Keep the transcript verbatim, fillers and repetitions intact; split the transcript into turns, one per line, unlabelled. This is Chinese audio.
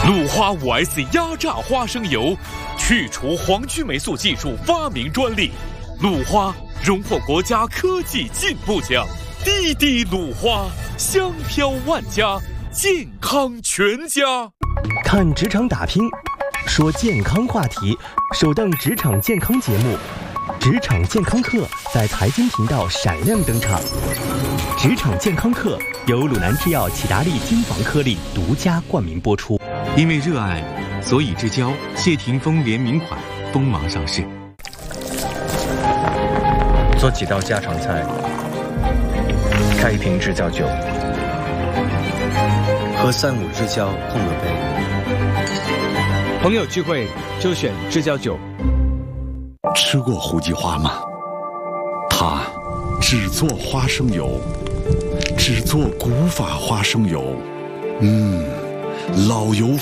鲁花 五 S 压榨花生油，去除黄曲霉素技术发明专利。鲁花荣获国家科技进步奖。滴滴鲁花，香飘万家，健康全家。
看职场打拼，说健康话题，首档职场健康节目《职场健康课》在财经频道闪亮登场。职场健康课由鲁南制药启达利金防颗粒独家冠名播出。
因为热爱，所以之交谢霆锋联名款锋芒上市。
做几道家常菜，开一瓶制酵酒，
和三五之交碰了杯。
朋友聚会就选制酵酒。
吃过胡记花吗？它只做花生油，只做古法花生油。嗯，老油